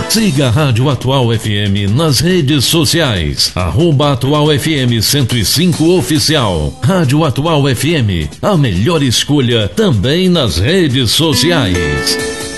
Siga a Rádio Atual FM nas redes sociais. @Atual FM 105 Oficial. Rádio Atual FM, a melhor escolha também nas redes sociais.